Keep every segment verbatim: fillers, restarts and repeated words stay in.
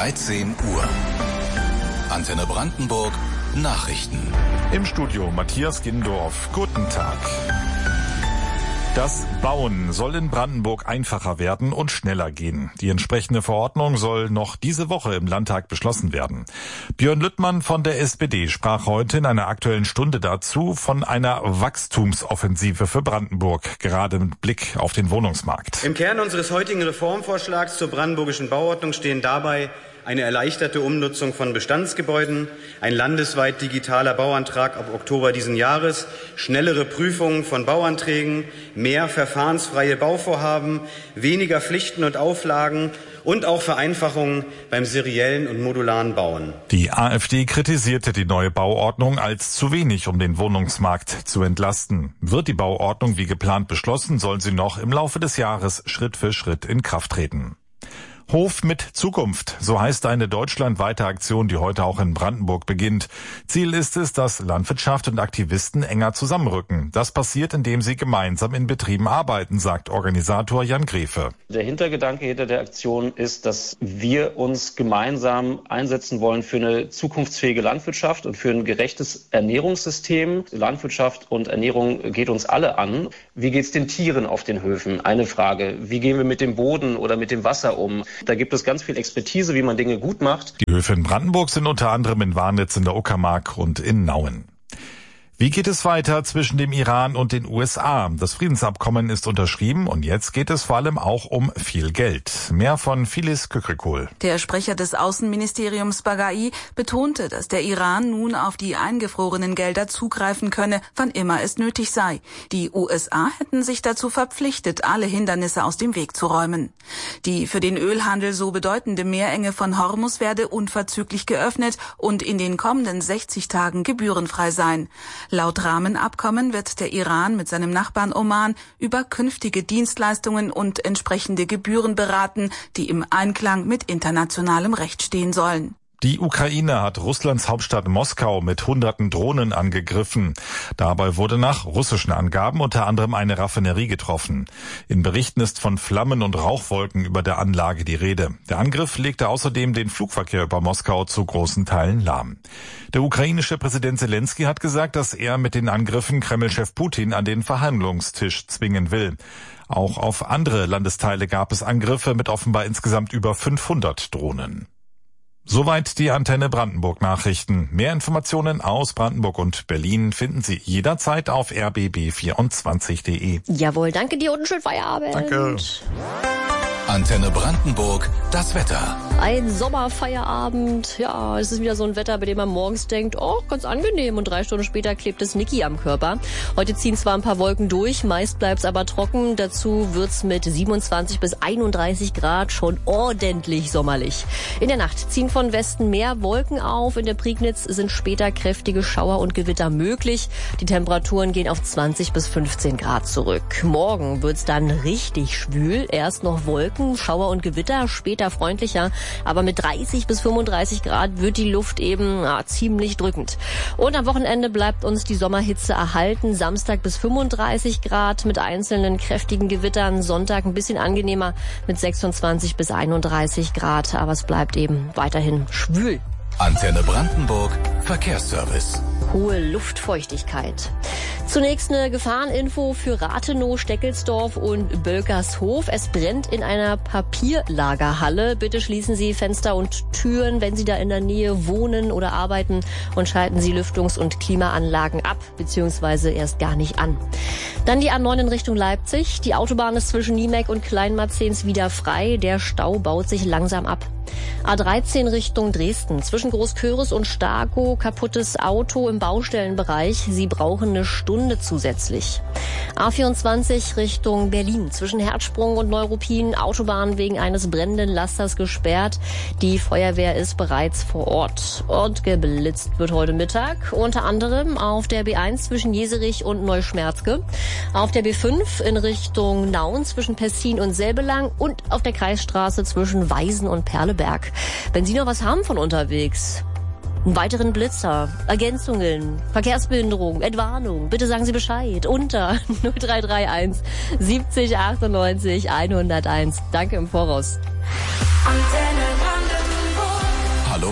dreizehn Uhr. Antenne Brandenburg Nachrichten. Im Studio Matthias Gindorf. Guten Tag. Das Bauen soll in Brandenburg einfacher werden und schneller gehen. Die entsprechende Verordnung soll noch diese Woche im Landtag beschlossen werden. Björn Lüttmann von der S P D sprach heute in einer Aktuellen Stunde dazu von einer Wachstumsoffensive für Brandenburg, gerade mit Blick auf den Wohnungsmarkt. Im Kern unseres heutigen Reformvorschlags zur brandenburgischen Bauordnung stehen dabei eine erleichterte Umnutzung von Bestandsgebäuden, ein landesweit digitaler Bauantrag ab Oktober diesen Jahres, schnellere Prüfungen von Bauanträgen, mehr verfahrensfreie Bauvorhaben, weniger Pflichten und Auflagen und auch Vereinfachungen beim seriellen und modularen Bauen. Die AfD kritisierte die neue Bauordnung als zu wenig, um den Wohnungsmarkt zu entlasten. Wird die Bauordnung wie geplant beschlossen, soll sie noch im Laufe des Jahres Schritt für Schritt in Kraft treten. Hof mit Zukunft, so heißt eine deutschlandweite Aktion, die heute auch in Brandenburg beginnt. Ziel ist es, dass Landwirtschaft und Aktivisten enger zusammenrücken. Das passiert, indem sie gemeinsam in Betrieben arbeiten, sagt Organisator Jan Grefe. Der Hintergedanke hinter der Aktion ist, dass wir uns gemeinsam einsetzen wollen für eine zukunftsfähige Landwirtschaft und für ein gerechtes Ernährungssystem. Landwirtschaft und Ernährung geht uns alle an. Wie geht es den Tieren auf den Höfen? Eine Frage. Wie gehen wir mit dem Boden oder mit dem Wasser um? Da gibt es ganz viel Expertise, wie man Dinge gut macht. Die Höfe in Brandenburg sind unter anderem in Warnitz in der Uckermark und in Nauen. Wie geht es weiter zwischen dem Iran und den U S A? Das Friedensabkommen ist unterschrieben und jetzt geht es vor allem auch um viel Geld. Mehr von Phyllis Kükrikol. Der Sprecher des Außenministeriums Baghai betonte, dass der Iran nun auf die eingefrorenen Gelder zugreifen könne, wann immer es nötig sei. Die U S A hätten sich dazu verpflichtet, alle Hindernisse aus dem Weg zu räumen. Die für den Ölhandel so bedeutende Meerenge von Hormuz werde unverzüglich geöffnet und in den kommenden sechzig Tagen gebührenfrei sein. Laut Rahmenabkommen wird der Iran mit seinem Nachbarn Oman über künftige Dienstleistungen und entsprechende Gebühren beraten, die im Einklang mit internationalem Recht stehen sollen. Die Ukraine hat Russlands Hauptstadt Moskau mit hunderten Drohnen angegriffen. Dabei wurde nach russischen Angaben unter anderem eine Raffinerie getroffen. In Berichten ist von Flammen und Rauchwolken über der Anlage die Rede. Der Angriff legte außerdem den Flugverkehr über Moskau zu großen Teilen lahm. Der ukrainische Präsident Zelensky hat gesagt, dass er mit den Angriffen Kreml-Chef Putin an den Verhandlungstisch zwingen will. Auch auf andere Landesteile gab es Angriffe mit offenbar insgesamt über fünfhundert Drohnen. Soweit die Antenne Brandenburg Nachrichten. Mehr Informationen aus Brandenburg und Berlin finden Sie jederzeit auf r b b vierundzwanzig punkt d e. Jawohl, danke dir und einen schönen Feierabend. Danke. Antenne Brandenburg, das Wetter. Ein Sommerfeierabend. Ja, es ist wieder so ein Wetter, bei dem man morgens denkt, oh, ganz angenehm. Und drei Stunden später klebt es Niki am Körper. Heute ziehen zwar ein paar Wolken durch, meist bleibt es aber trocken. Dazu wird's mit siebenundzwanzig bis einunddreißig Grad schon ordentlich sommerlich. In der Nacht ziehen von Westen mehr Wolken auf. In der Prignitz sind später kräftige Schauer und Gewitter möglich. Die Temperaturen gehen auf zwanzig bis fünfzehn Grad zurück. Morgen wird's dann richtig schwül. Erst noch Wolken, Schauer und Gewitter, später freundlicher. Aber mit dreißig bis fünfunddreißig Grad wird die Luft eben ja, ziemlich drückend. Und am Wochenende bleibt uns die Sommerhitze erhalten. Samstag bis fünfunddreißig Grad mit einzelnen kräftigen Gewittern. Sonntag ein bisschen angenehmer mit sechsundzwanzig bis einunddreißig Grad. Aber es bleibt eben weiterhin schwül. Antenne Brandenburg Verkehrsservice. Hohe Luftfeuchtigkeit. Zunächst eine Gefahreninfo für Rathenow, Steckelsdorf und Bölkershof. Es brennt in einer Papierlagerhalle. Bitte schließen Sie Fenster und Türen, wenn Sie da in der Nähe wohnen oder arbeiten, und schalten Sie Lüftungs- und Klimaanlagen ab bzw. erst gar nicht an. Dann die A neun in Richtung Leipzig. Die Autobahn ist zwischen Niemek und Kleinmarzens wieder frei. Der Stau baut sich langsam ab. A dreizehn Richtung Dresden. Zwischen Großköris und Starkow kaputtes Auto im Baustellenbereich. Sie brauchen eine Stunde zusätzlich. A vierundzwanzig Richtung Berlin. Zwischen Herzsprung und Neuruppin. Autobahn wegen eines brennenden Lasters gesperrt. Die Feuerwehr ist bereits vor Ort. Und geblitzt wird heute Mittag. Unter anderem auf der B eins zwischen Jeserich und Neuschmerzke. Auf der B fünf in Richtung Nauen zwischen Pessin und Selbelang. Und auf der Kreisstraße zwischen Weisen und Perleberg. Wenn Sie noch was haben von unterwegs, einen weiteren Blitzer, Ergänzungen, Verkehrsbehinderung, Entwarnung, bitte sagen Sie Bescheid unter null drei drei eins siebzig achtundneunzig hunderteins. Danke im Voraus. Antenne Brandenburg.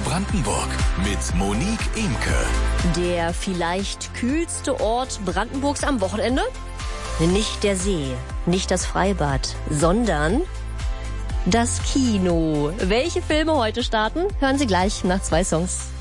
Brandenburg mit Monique Emke. Der vielleicht kühlste Ort Brandenburgs am Wochenende? Nicht der See, nicht das Freibad, sondern das Kino. Welche Filme heute starten? Hören Sie gleich nach zwei Songs.